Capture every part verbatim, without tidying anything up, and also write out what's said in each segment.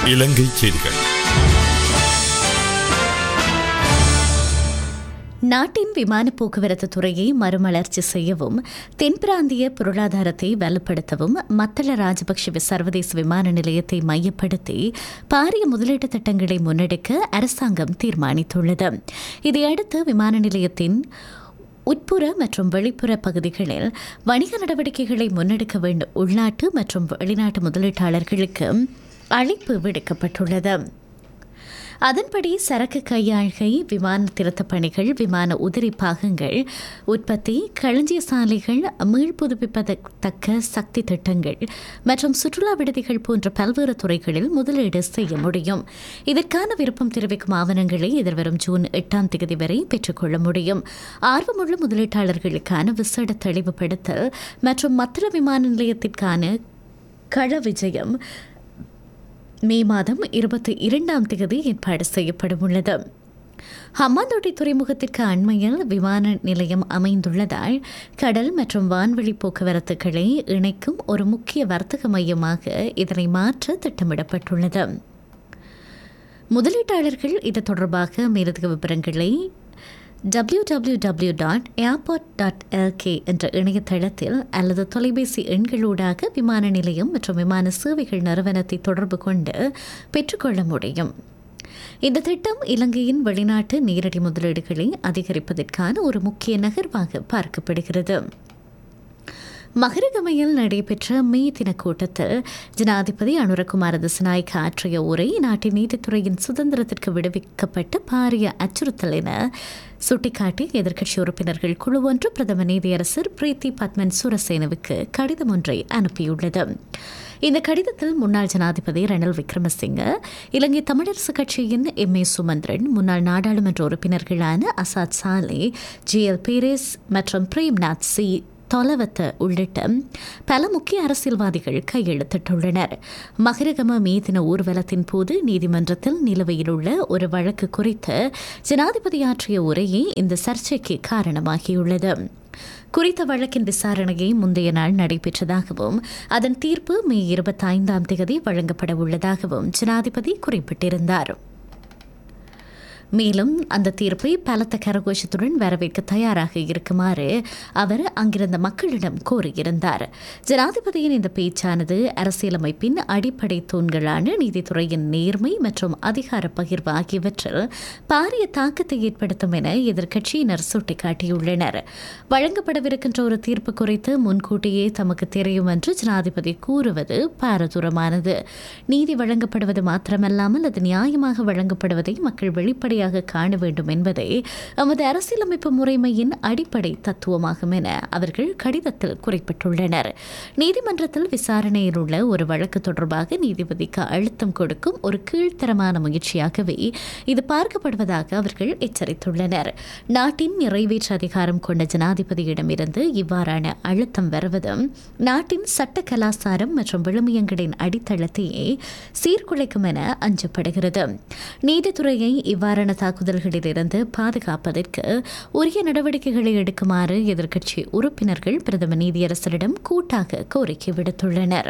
இலங்கை செய்திகள். நாட்டின் விமான போக்குவரத்து துறையை மறுமலர்ச்சி செய்யவும் தென்பிராந்திய பொருளாதாரத்தை வலுப்படுத்தவும் மத்தள ராஜபக்ஷ சர்வதேச விமான நிலையத்தை மையப்படுத்தி பாரிய முதலீட்டு திட்டங்களை முன்னெடுக்க அரசாங்கம் தீர்மானித்துள்ளது. இதையடுத்து விமான நிலையத்தின் உட்புற மற்றும் வெளிப்புற பகுதிகளில் வணிக நடவடிக்கைகளை முன்னெடுக்க வேண்டும் உள்நாட்டு மற்றும் வெளிநாட்டு முதலீட்டாளர்களுக்கு அழைப்பு விடுக்கப்பட்டுள்ளது. அதன்படி சரக்கு கையாள்கை, விமான திருத்தப் பணிகள், விமான உதிரி பாகங்கள் உற்பத்தி, களஞ்சிய சாலைகள், மீள் புதுப்பிப்பதற்க சக்தி திட்டங்கள் மற்றும் சுற்றுலா விடுதிகள் போன்ற பல்வேறு துறைகளில் முதலீடு செய்ய முடியும். இதற்கான விருப்பம் தெரிவிக்கும் ஆவணங்களை எதிர்வரும் ஜூன் எட்டாம் தேதி வரை பெற்றுக்கொள்ள முடியும். ஆர்வமுள்ள முதலீட்டாளர்களுக்கான விசேட தெளிவுபடுத்தல் மற்றும் மத்திர விமான நிலையத்திற்கான கள விஜயம் மே மாதம் இருபத்தி இரண்டாம் தேதி ஏற்பாடு செய்யப்படவுள்ளது. ஹம்மாந்தோட்டை துறைமுகத்திற்கு அண்மையில் விமான நிலையம் அமைந்துள்ளதால் கடல் மற்றும் வான்வெளி போக்குவரத்துகளை இணைக்கும் ஒரு முக்கிய வர்த்தக மையமாக இதனை மாற்ற திட்டமிடப்பட்டுள்ளது. முதலீட்டாளர்கள் இது தொடர்பாக மேலதிக விவரங்களை W W W dot airport dot LK என்ற இணையதளத்தில் அல்லது தொலைபேசி எண்களூடாக விமான நிலையம் மற்றும் விமான சேவைகள் நிறுவனத்தை தொடர்பு கொண்டு பெற்றுக்கொள்ள முடியும். இந்த திட்டம் இலங்கையின் வெளிநாட்டு நேரடி முதலீடுகளை அதிகரிப்பதற்கான ஒரு முக்கிய நகர்வாக பார்க்கப்படுகிறது. மகரகமையில் நடைபெற்ற மே தின கூட்டத்தில் ஜனாதிபதி அனுரகுமார திசாநாயக்க ஆற்றிய உரை நாட்டின் நீதித்துறையின் சுதந்திரத்திற்கு விடுவிக்கப்பட்ட பாரிய அச்சுறுத்தல் என சுட்டிக்காட்டி எதிர்க்கட்சி உறுப்பினர்கள் குழு ஒன்று பிரதம நீதியரசர் பிரீத்தி பத்மன் சூரசேனவுக்கு கடிதம் ஒன்றை அனுப்பியுள்ளது. இந்த கடிதத்தில் முன்னாள் ஜனாதிபதி ரணில் விக்ரமசிங்க, இலங்கை தமிழரசு கட்சியின் எம் ஏ சுமந்திரன், முன்னாள் நாடாளுமன்ற உறுப்பினர்களான அசாத் சாலே, ஜி எல் பீரேஸ் மற்றும் பிரேம்நாத் சி தொலவத்த உள்ளிட்ட பல முக்கிய அரசியல்வாதிகள் கையெழுத்திட்டுள்ளனர். மகரகம மே தின ஊர்வலத்தின் போது நீதிமன்றத்தில் நிலுவையில் உள்ள ஒரு வழக்கு குறித்து ஜனாதிபதி ஆற்றிய உரையே இந்த சர்ச்சைக்கு காரணமாகியுள்ளது. குறித்த வழக்கின் விசாரணையை முந்தைய நாள் நடைபெற்றதாகவும் அதன் தீர்ப்பு மே இருபத்தி ஐந்தாம் தேதி வழங்கப்பட உள்ளதாகவும் ஜனாதிபதி குறிப்பிட்டிருந்தார். மேலும் அந்த தீர்ப்பை பலத்த கரகோஷத்துடன் வரவேற்க தயாராக இருக்குமாறு அவர் அங்கிருந்த மக்களிடம் கோரியிருந்தார். ஜனாதிபதியின் இந்த பேச்சானது அரசியலமைப்பின் அடிப்படை தூண்களான நீதித்துறையின் நேர்மை மற்றும் அதிகார பகிர்வு ஆகியவற்றில் பாரிய தாக்கத்தை ஏற்படுத்தும் என எதிர்க்கட்சியினர் சுட்டிக்காட்டியுள்ளனர். வழங்கப்படவிருக்கின்ற ஒரு தீர்ப்பு குறித்து முன்கூட்டியே தமக்கு தெரியும் என்று ஜனாதிபதி கூறுவது பாரதூரமானது. நீதி வழங்கப்படுவது மாத்திரமல்லாமல் அது நியாயமாக வழங்கப்படுவதை மக்கள் வெளிப்படையாக காண வேண்டும் என்பதே நமது அரசியலமைப்பு முறைமையின் அடிப்படை தத்துவமாகும் என அவர்கள் கடிதத்தில் குறிப்பிட்டுள்ளனர். நீதிமன்றத்தில் விசாரணையில் உள்ள ஒரு வழக்கு தொடர்பாக நீதிபதிக்கு அழுத்தம் கொடுக்கும் ஒரு கீழ்த்தரமான முயற்சியாகவே இது பார்க்கப்படுவதாக அவர்கள் எச்சரித்துள்ளனர். நாட்டின் நிறைவேற்று அதிகாரம் கொண்ட ஜனாதிபதியிடமிருந்து இவ்வாறான அழுத்தம் வருவதும் நாட்டின் சட்ட கலாச்சாரம் மற்றும் விழுமியங்களின் அடித்தளத்தையே சீர்குலைக்கும் என அஞ்சப்படுகிறது. நீதித்துறையை இவ்வாறான தாக்குதல்களில் இருந்து பாதுகாப்பதற்கு உரிய நடவடிக்கைகளை எடுக்குமாறு எதிர்க்கட்சி உறுப்பினர்கள் பிரதம நீதியரசரிடம் கூட்டாக கோரிக்கை விடுத்துள்ளனர்.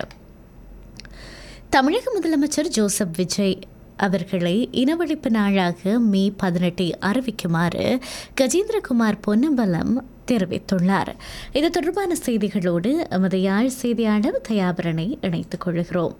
தமிழக முதலமைச்சர் ஜோசப் விஜய் அவர்களை இனவழிப்பு நாளாக மே பதினெட்டை அறிவிக்குமாறு கஜேந்திரகுமார் பொன்னம்பலம் தெரிவித்துள்ளார். இது தொடர்பான செய்திகளோடு எமது யாழ் செய்தியாளர் தயாபரனை இணைத்துக் கொள்கிறோம்.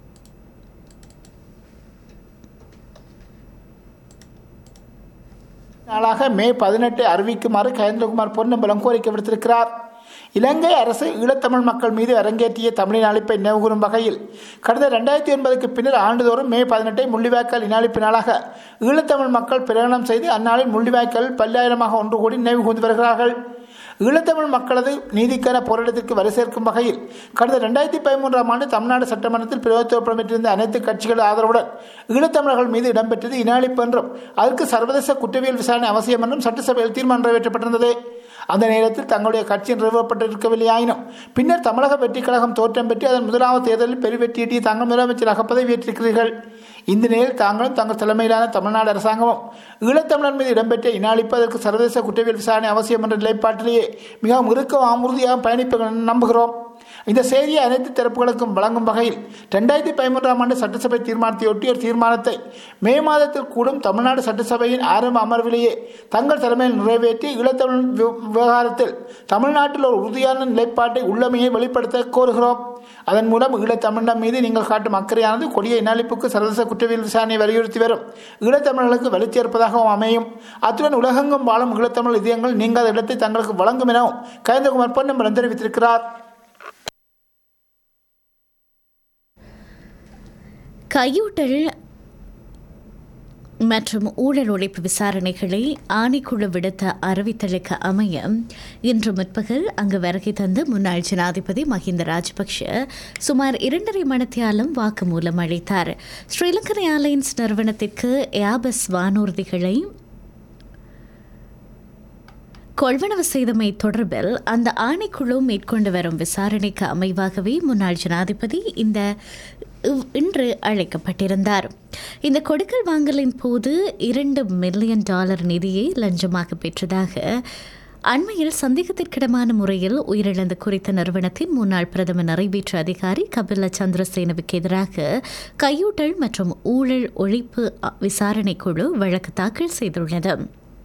நாளாக மே பதினெட்டை அறிவிக்குமாறு கஜேந்திரகுமார் பொன்னம்பலம் கோரிக்கை விடுத்திருக்கிறார். இலங்கை அரசு ஈழத்தமிழ் மக்கள் மீது அரங்கேற்றிய தமிழின் அழிப்பை நினைவுகூரும் வகையில் கடந்த இரண்டாயிரத்தி ஒன்பதுக்கு பின்னர் ஆண்டுதோறும் மே பதினெட்டை முள்ளிவாய்க்கால் இனஅழிப்பு நாளாக ஈழத்தமிழ் மக்கள் பிரகடனம் செய்து அந்நாளில் முள்ளிவாய்க்கால் பல்லாயிரமாக ஒன்று கூடி நினைவு கூர்ந்து வருகிறார்கள். ஈழத்தமிழ் மக்களது நீதிக்கான போராட்டத்திற்கு வரி சேர்க்கும் வகையில் கடந்த இரண்டாயிரத்தி பதிமூன்றாம் ஆண்டு தமிழ்நாடு சட்டமன்றத்தில் பிரயோஜனப்படம் பெற்றிருந்த அனைத்து கட்சிகள் ஆதரவுடன் ஈழத்தமிழர்கள் மீது இடம்பெற்றது இனஅழிப்பு என்றும் அதற்கு சர்வதேச குற்றவியல் விசாரணை அவசியம் என்றும் சட்டசபையில் தீர்மானம் நிறைவேற்றப்பட்டிருந்தது. அந்த நேரத்தில் தங்களுடைய கட்சி நிறுவப்பட்டிருக்கவில்லை ஆயினும் பின்னர் தமிழக வெற்றிக் கழகம் தோற்றம் பெற்று அதன் முதலாவது தேர்தலில் பெருவெற்றியீட்டிய தாங்கள் முதலமைச்சராக பதவியேற்றிருக்கிறீர்கள். இந்த நிலையில் தாங்களும் தங்கள் தலைமையிலான தமிழ்நாடு அரசாங்கமும் ஈழத்தமிழர் மீது இடம்பெற்ற இனஅழிப்பு அதற்கு சர்வதேச குற்றவியல் விசாரணை அவசியம் என்ற நிலைப்பாட்டிலேயே மிகவும் இறுக்கமாக உறுதியாக பயணிப்பது நம்புகிறோம். இந்த செய்தியை அனைத்து தரப்புகளுக்கும் வழங்கும் வகையில் இரண்டாயிரத்தி பதிமூன்றாம் ஆண்டு சட்டசபை தீர்மானத்தையொட்டி ஒரு தீர்மானத்தை மே மாதத்தில் கூடும் தமிழ்நாடு சட்டசபையின் ஆரம்ப அமர்விலேயே தங்கள் தலைமையில் நிறைவேற்றி ஈழத்தமிழ் விவகாரத்தில் தமிழ்நாட்டில் ஒரு உறுதியான நிலைப்பாட்டை உள்ளமையை வெளிப்படுத்த கோருகிறோம். அதன் மூலம் ஈழத்தமிழர் மீது நீங்கள் காட்டும் அக்கறையானது கொடிய இனஅழிப்புக்கு சர்வதேச குற்றவியல் விசாரணையை வலியுறுத்தி வரும் ஈழத்தமிழர்களுக்கு வலிமை சேர்ப்பதாகவும் அமையும். அத்துடன் உலகெங்கும் வாழும் ஈழத்தமிழ் இதயங்கள் நீங்காத இடத்தை தங்களுக்கு வழங்கும் எனவும் கயந்தகுமார் பொன்னம்பலம் தெரிவித்திருக்கிறார். கையூட்டல் மற்றும் ஊழல் ஒழிப்பு விசாரணைகளை ஆணைக்குழு விடுத்த அறிவித்தலுக்கு அமைய இன்று முற்பகல் அங்கு வருகை தந்த முன்னாள் ஜனாதிபதி மஹிந்த ராஜபக்ஷ சுமார் இரண்டரை மணித்தியாலம் வாக்குமூலம் அளித்தார். ஸ்ரீலங்கன் ஏர்லைன்ஸ் நிறுவனத்திற்கு ஏபஸ் வானூர்திகளை கொள்வனவு செய்தமை தொடர்பில் அந்த ஆணைக்குழு மேற்கொண்டு வரும் விசாரணைக்கு அமைவாகவே முன்னாள் ஜனாதிபதி இந்த இன்று அழைக்கப்பட்டிருந்தார். இந்த கொடுக்கல் வாங்கலின் போது இரண்டு மில்லியன் டாலர் நிதியை லஞ்சமாக பெற்றதாக அண்மையில் சந்தேகத்திற்கிடமான முறையில் உயிரிழந்த குறித்த நிறுவனத்தின் முன்னாள் பிரதம நிறைவேற்று அதிகாரி கபில சந்திரசேனவுக்கு எதிராக கையூட்டல் மற்றும் ஊழல் ஒழிப்பு விசாரணை குழு வழக்கு தாக்கல் செய்துள்ளது.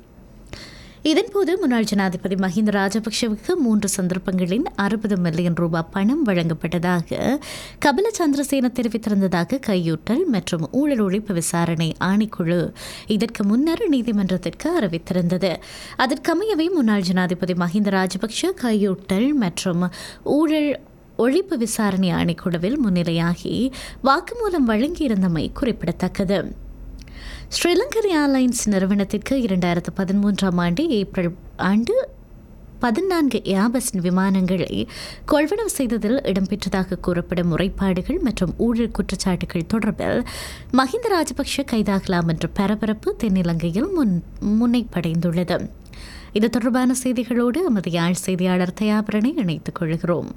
இதன்போது முன்னாள் ஜனாதிபதி மஹிந்த ராஜபக்ஷவுக்கு மூன்று சந்தர்ப்பங்களில் அறுபது மில்லியன் ரூபாய் பணம் வழங்கப்பட்டதாக கபில சந்திரசேன தெரிவித்திருந்ததாக கையூட்டல் மற்றும் ஊழல் ஒழிப்பு விசாரணை ஆணைக்குழு இதற்கு முன்னர் நீதிமன்றத்திற்கு அறிவித்திருந்தது. அதற்கமையவே முன்னாள் ஜனாதிபதி மஹிந்த ராஜபக்ஷ கையூட்டல் மற்றும் ஊழல் ஒழிப்பு விசாரணை ஆணைக்குழுவில் முன்னிலையாகி வாக்குமூலம் வழங்கியிருந்தமை குறிப்பிடத்தக்கது. ஸ்ரீலங்கன் ஏர்லைன்ஸ் நிறுவனத்திற்கு இரண்டாயிரத்து பதிமூன்றாம் ஆண்டு ஏப்ரல் ஆண்டு பதினான்கு ஏபஸ் விமானங்களை கொள்வனவு செய்ததில் இடம்பெற்றதாக கூறப்படும் முறைப்பாடுகள் மற்றும் ஊழல் குற்றச்சாட்டுகள் தொடர்பில் மஹிந்த ராஜபக்ஷ கைதாகலாம் என்ற பரபரப்பு தென்னிலங்கையில் முன் முன்னைப்படைந்துள்ளது. இது தொடர்பான செய்திகளோடு எமது யாழ் செய்தியாளர் தயாபரனை இணைத்துக் கொள்கிறோம்.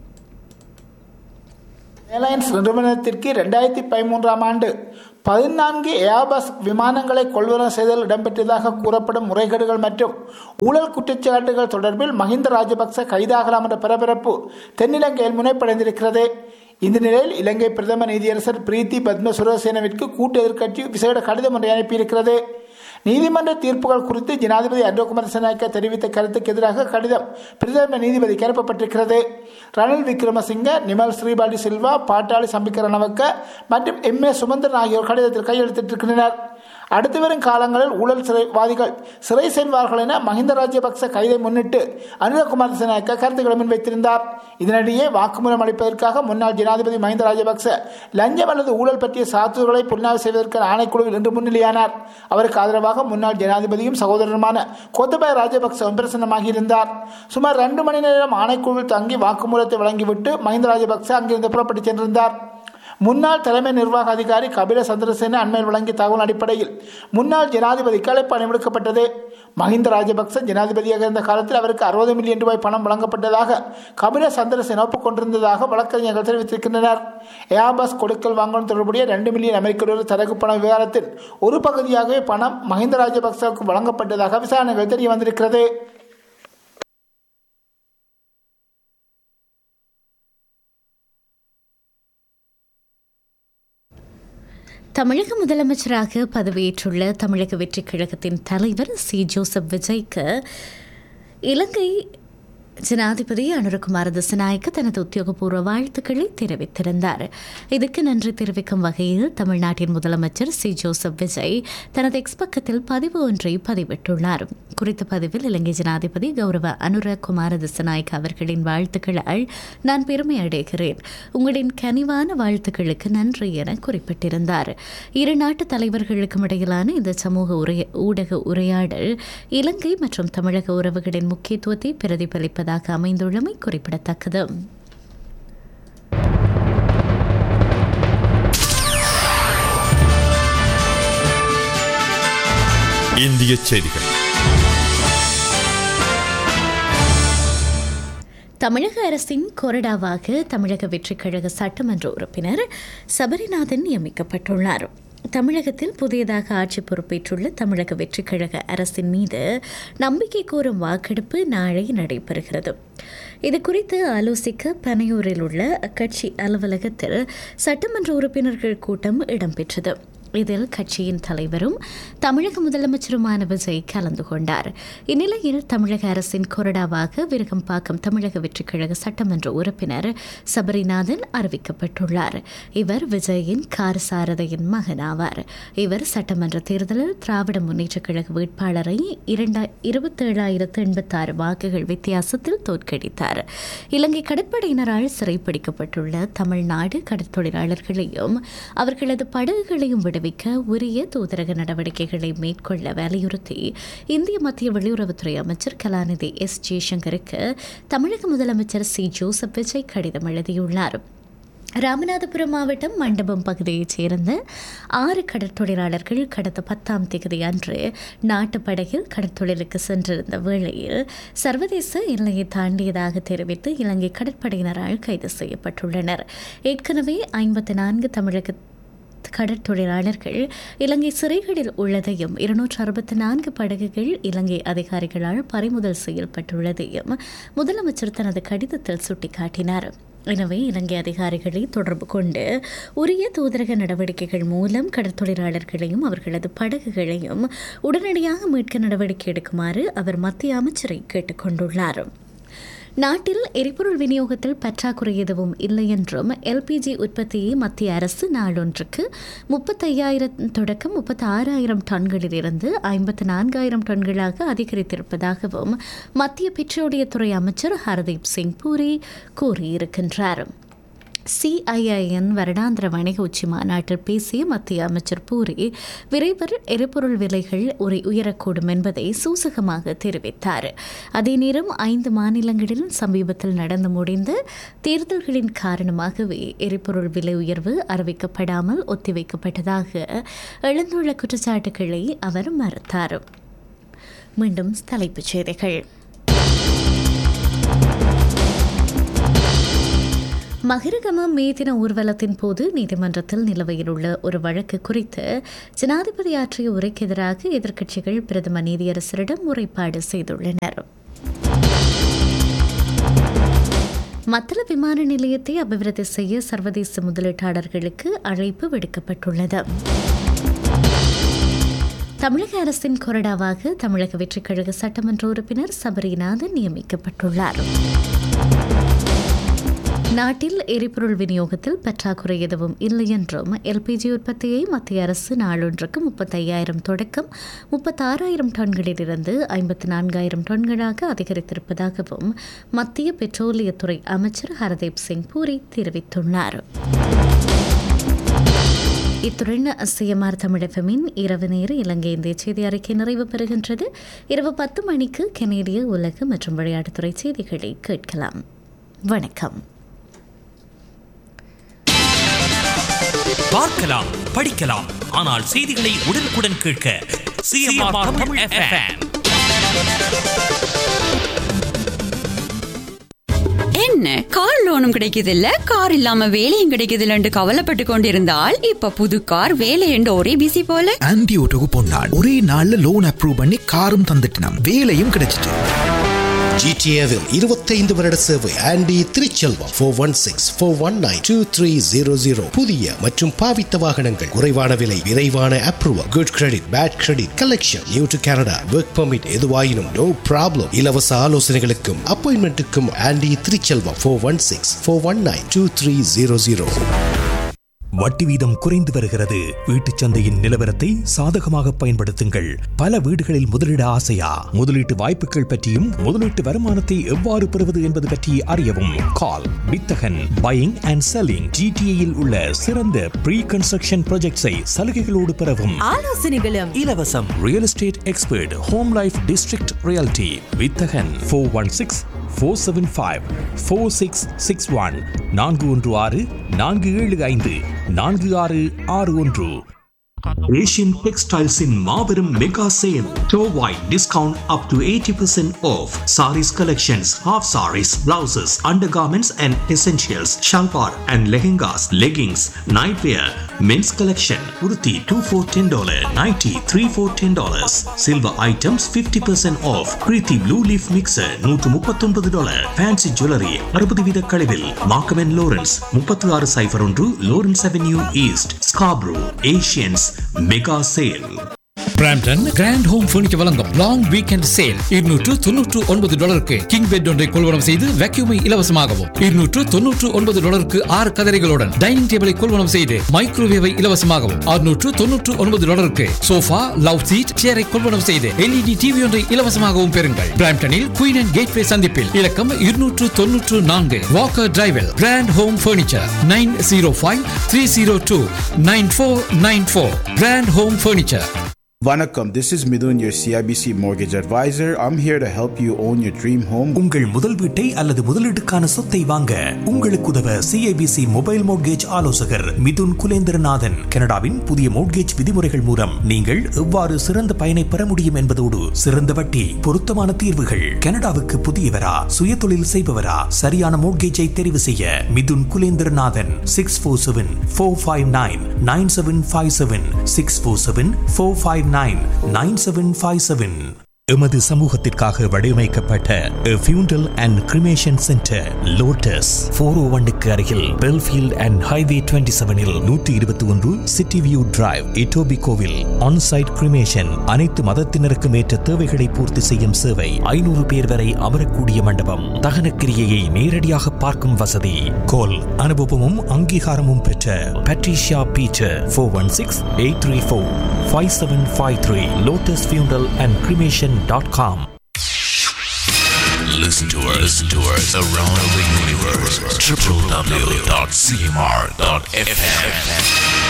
ஏர்லைன்ஸ் நிறுவனத்திற்கு இரண்டாயிரத்தி பதிமூன்றாம் ஆண்டு பதினான்கு ஏபஸ் விமானங்களை கொள்வனவு செய்தல் இடம்பெற்றதாக கூறப்படும் முறைகேடுகள் மற்றும் ஊழல் குற்றச்சாட்டுகள் தொடர்பில் மஹிந்த ராஜபக்ச கைதாகலாம் என்ற பரபரப்பு தென்னிலங்கையில் முனைப்படைந்திருக்கிறது. இந்த நிலையில் இலங்கை பிரதம நீதியரசர் பிரீத்தி பத்ம சுரசேனவிற்கு கூட்டு எதிர்க்கட்சி விசேட கடிதம் ஒன்றை அனுப்பியிருக்கிறது. நீதிமன்ற தீர்ப்புகள் குறித்து ஜனாதிபதி அன்றகுமார் திசாநாயக்க தெரிவித்த கருத்துக்கு எதிராக கடிதம் பிரதம நீதிபதிக்கு அனுப்பப்பட்டிருக்கிறது. ரணில் விக்ரமசிங்க, நிமல் ஸ்ரீபாலி சில்வா, பாட்டாளி சம்பிக்க ரணவக்க மற்றும் எம் ஏ சுமந்திரன் ஆகியோர் கடிதத்தில் கையெழுத்திட்டிருக்கின்றனர். அடுத்து வரும் காலங்களில் ஊழல் சிறைவாதிகள் சிறை செல்வார்கள் என மஹிந்த ராஜபக்ச கைதை முன்னிட்டு அனுரகுமார் திசாநாயக்க கருத்துக்களை முன்வைத்திருந்தார். இதனிடையே வாக்குமூலம் அளிப்பதற்காக முன்னாள் ஜனாதிபதி மஹிந்த ராஜபக்ச லஞ்சம் அல்லது ஊழல் பற்றிய சாத்துகளை புலனாய்வு செய்வதற்கான ஆணைக்குழுவில் இன்று முன்னிலையானார். அவருக்கு ஆதரவாக முன்னாள் ஜனாதிபதியும் சகோதரருமான கோத்தபாய ராஜபக்சவும் பிரசன்னமாகி இருந்தார். சுமார் இரண்டு மணி நேரம் ஆணைக்குழுவில் தங்கி வாக்குமூலத்தை வழங்கிவிட்டு மஹிந்த ராஜபக்ச அங்கிருந்து புறப்பட்டு சென்றிருந்தார். முன்னாள் தலைமை நிர்வாக அதிகாரி கபில சந்திரசேன அண்மையில் வழங்கிய தகவல் அடிப்படையில் முன்னாள் ஜனாதிபதிக்கு அழைப்பு அனுப்பப்பட்டது. மஹிந்த ராஜபக்ச ஜனாதிபதியாக இருந்த காலத்தில் அவருக்கு அறுபது மில்லியன் ரூபாய் பணம் வழங்கப்பட்டதாக கபில சந்திரசேன ஒப்புக்கொண்டிருந்ததாக வழக்கறிஞர்கள் தெரிவித்திருக்கின்றனர். ஏர்பஸ் கொடுக்கல் வாங்கலும் தொடர்புடைய இரண்டு மில்லியன் அமெரிக்க டாலர் தரகு பண விவகாரத்தில் ஒரு பகுதியாகவே பணம் மஹிந்த ராஜபக்சவுக்கு வழங்கப்பட்டதாக விசாரணைகள் தெரிய வந்திருக்கிறது. தமிழக முதலமைச்சராக பதவியேற்றுள்ள தமிழக வெற்றிக் கழகத்தின் தலைவர் சி ஜோசப் விஜய்க்கு இலங்கை ஜனாதிபதி அனுரகுமார் திசாநாயக்க தனது உத்தியோகபூர்வ வாழ்த்துக்களை தெரிவித்திருந்தார். இதற்கு நன்றி தெரிவிக்கும் வகையில் தமிழ்நாட்டின் முதலமைச்சர் சி ஜோசப் விஜய் தனது எக்ஸ் பக்கத்தில் பதிவு ஒன்றை பதிவிட்டுள்ளார். குறித்த பதிவில் இலங்கை ஜனாதிபதி கௌரவ அனுரகுமார திசாநாயக்க அவர்களின் வாழ்த்துக்களால் நான் பெருமை அடைகிறேன். உங்களின் கனிவான வாழ்த்துக்களுக்கு நன்றி என குறிப்பிட்டிருந்தார். இரு நாட்டு தலைவர்களுக்கும் இடையிலான இந்த சமூக உரைய ஊடக உரையாடல் இலங்கை மற்றும் தமிழக உறவுகளின் முக்கியத்துவத்தை பிரதிபலிப்பதாக அமைந்துள்ளமை குறிப்பிடத்தக்கது. இந்திய செய்திகள். தமிழக அரசின் கொறடாவாக தமிழக வெற்றிக் கழக சட்டமன்ற உறுப்பினர் சபரிநாதன் நியமிக்கப்பட்டுள்ளார். தமிழகத்தில் புதியதாக ஆட்சி பொறுப்பேற்றுள்ள தமிழக வெற்றிக் கழக அரசின் மீது நம்பிக்கை கோரும் வாக்கெடுப்பு நாளை நடைபெறுகிறது. இதுகுறித்து ஆலோசிக்க பனையூரில் உள்ள அக்கட்சி அலுவலகத்தில் சட்டமன்ற உறுப்பினர்கள் கூட்டம் இடம்பெற்றது. இதில் கட்சியின் தலைவரும் தமிழக முதலமைச்சருமான விஜய் கலந்து கொண்டார். இந்நிலையில் தமிழக அரசின் கொறடாவாக விருகம்பாக்கம் தமிழக வெற்றிக் கழக சட்டமன்ற உறுப்பினர் சபரிநாதன் அறிவிக்கப்பட்டுள்ளார். இவர் விஜயின் கார் சாரதையின் மகன் ஆவார். இவர் சட்டமன்ற தேர்தலில் திராவிட முன்னேற்றக் கழக வேட்பாளரை இருபத்தேழாயிரத்து எண்பத்தி ஆறு வாக்குகள் வித்தியாசத்தில் தோற்கடித்தார். இலங்கை கடற்படையினரால் சிறைப்பிடிக்கப்பட்டுள்ள தமிழ்நாடு கடற்தொழிலாளர்களையும் அவர்களது படகுகளையும் விட உரிய தூதரக நடவடிக்கைகளை மேற்கொள்ள வலியுறுத்தி இந்திய மத்திய வெளியுறவுத்துறை அமைச்சர் கலாநிதி எஸ் ஜெய்சங்கருக்கு தமிழக முதலமைச்சர் சி ஜோசப் விஜய் கடிதம் எழுதியுள்ளார். ராமநாதபுரம் மாவட்டம் மண்டபம் பகுதியைச் சேர்ந்த ஆறு கடற்தொழிலாளர்கள் கடந்த பத்தாம் தேதி அன்று நாட்டுப்படகில் கடற்தொழிலுக்கு சென்றிருந்த வேளையில் சர்வதேச எல்லையை தாண்டியதாக தெரிவித்து இலங்கை கடற்படையினரால் கைது செய்யப்பட்டுள்ளனர். ஏற்கனவே ஐம்பத்தி நான்கு தமிழக கடற்தொழிலாளர்கள் இலங்கை சிறைகளில் உள்ளதையும் இருநூற்று அறுபத்தி நான்கு படகுகள் இலங்கை அதிகாரிகளால் பறிமுதல் செய்யப்பட்டுள்ளதையும் முதலமைச்சர் தனது கடிதத்தில் சுட்டிக்காட்டினார். எனவே இலங்கை அதிகாரிகளை தொடர்பு கொண்டு உரிய தூதரக நடவடிக்கைகள் மூலம் கடற்தொழிலாளர்களையும் அவர்களது படகுகளையும் உடனடியாக மீட்க நடவடிக்கை எடுக்குமாறு அவர் மத்திய அமைச்சரை கேட்டுக் கொண்டுள்ளார். நாட்டில் எரிபொருள் விநியோகத்தில் பற்றாக்குறை எதுவும் இல்லை என்றும் எல்பிஜி உற்பத்தியை மத்திய அரசு நாளொன்றுக்கு முப்பத்தையாயிரம் தொடக்கம் முப்பத்தி ஆறாயிரம் டன்களிலிருந்து ஐம்பத்தி நான்காயிரம் டன்களாக அதிகரித்திருப்பதாகவும் மத்திய பெட்ரோலியத்துறை அமைச்சர் ஹர்தீப் சிங் பூரி கூறியிருக்கின்றார். சிஐஐஎன் வருடாந்திர வணிக உச்சி மாநாட்டில் பேசிய மத்திய அமைச்சர் பூரி விரைவில் எரிபொருள் விலைகள் ஒரு உயரக்கூடும் என்பதை சூசகமாக தெரிவித்தார். அதே நேரம் ஐந்து மாநிலங்களில் சமீபத்தில் நடந்து முடிந்த தேர்தல்களின் காரணமாகவே எரிபொருள் விலை உயர்வு அறிவிக்கப்படாமல் ஒத்திவைக்கப்பட்டதாக எழுந்துள்ள குற்றச்சாட்டுகளை அவர் மறுத்தார். மீண்டும் தலைப்புச் செய்திகள். மகிரகம மே தின ஊர்வலத்தின் போது நீதிமன்றத்தில் நிலுவையில் உள்ள ஒரு வழக்கு குறித்து ஜனாதிபதி ஆற்றிய உரைக்கு எதிராக எதிர்க்கட்சிகள் பிரதம நீதியரசரிடம் முறைப்பாடு செய்துள்ளனர். மத்தள விமான நிலையத்தை அபிவிருத்தி செய்ய சர்வதேச முதலீட்டாளர்களுக்கு அழைப்பு விடுக்கப்பட்டுள்ளது. தமிழக அரசின் கொறடாவாக தமிழக வெற்றிக் கழக சட்டமன்ற உறுப்பினர் சபரிநாதன் நியமிக்கப்பட்டுள்ளார். நாட்டில் எரிபொருள் விநியோகத்தில் பற்றாக்குறை எதுவும் இல்லை என்றும் எல்பிஜி உற்பத்தியை மத்திய அரசு நாளொன்றுக்கு முப்பத்தையாயிரம் தொடக்கம் முப்பத்தாறாயிரம் டன்களிலிருந்து ஐம்பத்தி நான்காயிரம் டன்களாக அதிகரித்திருப்பதாகவும் மத்திய பெட்ரோலியத்துறை அமைச்சர் ஹர்தீப் சிங் பூரி தெரிவித்துள்ளார். இத்துடன் சிஎம்ஆர் தமிழகமின் இரவு நேர இலங்கை இந்திய செய்தி அறிக்கை நிறைவு பெறுகின்றது. இரவு பத்து மணிக்கு கனேடிய உலக மற்றும் விளையாட்டுத்துறை செய்திகளை கேட்கலாம். வணக்கம். பார்க்கலாம், படிக்கலாம், ஆனால் செய்திகளை உடனுக்குடன் கேட்க சிஎம்ஆர் தமிழ் எஃப்எம். என்ன கார் லோனும் கிடைக்குது இல்ல, கார் இல்லாம வேலையும் கிடைக்குது இல்லன்னு கவலைப்பட்டு கொண்டிருந்தால் இப்ப புது கார் வேலை என்று ஒரே பிசி போல. ஆன்டி ஓட்டோக்கு போனாள், ஒரே நாள்ல லோன் அப்ரூவ் பண்ணி காரும் தந்துட்டோம், வேலையும் கிடைச்சிட்டு. ஜிடிஏவில் இருபத்தைந்து வருட சேவை aunty Thiruchelvam four one six four one nine two three zero zero. புதிய மற்றும் பாவித்த வாகனங்கள், குறைவான விலை, விரைவான approval, good credit, bad credit, collection, new to Canada, work permit, எதுவாயினும் நோ ப்ராப்ளம். இலவச ஆலோசனைகளுக்கும் அப்பாயின்மெண்ட்டுக்கும் aunty Thiruchelvam four one six four one nine two three zero zero. வட்டி வீதம் குறைந்து வருகிறது. வீட்டுச் சந்தையின் நிலவரத்தை சாதகமாக பயன்படுத்துங்கள். பல வீடுகளில் முதலீடு ஆசையா? முதலீட்டு வாய்ப்புகள் பற்றியும் முதலீட்டு வருமானத்தை எவ்வாறு பெறுவது என்பது பற்றி அறியவும் கால் வித்தகன் பையிங் அண்ட் செல்லிங். ஜிடிஏயில் உள்ள சிறந்த ப்ரீ கன்ஸ்ட்ரக்ஷன் ப்ராஜெக்ட்ஸை சலுகைகளோடு பெறவும் ஆலோசனைகளும் இலவசம். Real estate expert, home life district reality. வித்தகன் four one six four seven five four six six one. நான்கு ஒன்று ஆறு நான்கு ஏழு ஐந்து நான்கு ஆறு ஆறு ஒன்று. ஏஷியன் டெக்ஸ்டைல்ஸின் மாபெரும் mega sale. To white discount up to eighty percent of. Saris collections, half saris, blouses, undergarments and essentials, salwar and lehengas, leggings, night wear, men's collection உடுத்தி two four ten dollar, nightie three four ten dollars. Silver items fifty percent of. Preethi blue leaf mixer நூற்று முப்பத்தி ஒன்பது dollar. Fancy jewellery அறுபது வீத கழிவில். Markham and Lawrence முப்பத்தி ஆறு சைபர் ஒன்று Lawrence avenue east, Scarborough. Asians mega sale. Brampton grand home furniture வழங்கும் long weekend sale. இருநூற்று தொன்னூற்று ஒன்பது டாலருக்கு கிங் பெட் ஒன்றை கொள்வனம் செய்து வேக்யூமை இலவசமாகவும், இருநூற்று தொன்னூற்று ஒன்பது டாலருக்கு ஆறு கதரைகளுடன் டைனிங் டேபிளை கொள்வனம் செய்து மைக்ரோவேவை இலவசமாகவும், அறுநூற்று தொன்னூற்று ஒன்பது டாலருக்கு சோஃபா, லவ் சீட், சேரை கொள்வனம் செய்து எல்இடி டிவி ஒன்றை இலவசமாகவும் பெறுங்கள். பிராம்டனில் குயின் அண்ட் கேட்வே சந்திப்பில் இலக்கம் இருநூற்று தொன்னூற்று நான்கு Walker டிரைவில் grand home furniture nine zero five three zero two nine four nine four. Grand home furniture. Vanakkam, this is Midun, your C I B C mortgage advisor. I'm here to help you own your dream home. உங்கள் முதல் வீட்டை அல்லது முதலீட்டுக்கான சொத்தை வாங்க உங்களுக்கு உதவ CIBC mobile mortgage ஆலோசகர் மிதுன் குலேந்திரநாதன். கனடாவின் புதிய மோட்கேஜ் விதிமுறைகள் மூலம் நீங்கள் எவ்வாறு சிறந்த பயனை பெற முடியும் என்பதோடு சிறந்த வட்டி, பொருத்தமான தீர்வுகள். கனடாவுக்கு புதியவரா, சுய தொழில் செய்பவரா, சரியான மோட்கேஜை தெரிவு செய்ய Mithun Kulendranathan. Six four seven four five nine nine seven five seven six four seven four five nine nine seven five seven. எமது சமூகத்திற்காக வடிவமைக்கப்பட்ட A Funeral and Cremation Center lotus four ஓ ஒன்னுக்கு அருகில் பெல்ஃபீல்ட் அண்ட் ஹைவே டுவெண்ட்டி செவனில் நூற்றி இருபத்தி ஒன்று city view drive, இட்டோபி கோவில். ஆன்சைட் கிரிமேஷன், அனைத்து மதத்தினருக்கும் ஏற்ற தேவைகளை பூர்த்தி செய்யும் சேவை. ஐநூறு பேர் வரை அமரக்கூடிய மண்டபம். தகன கிரியையை நேரடியாக பார்க்கும் வசதி. கோல் அனுபவமும் அங்கீகாரமும் பெற்ற Patricia Peter. Four one six eight three four five seven five three. Lotus funeral and cremation dot com. Listen to us, listen to us around the universe. w w w dot c m r dot f m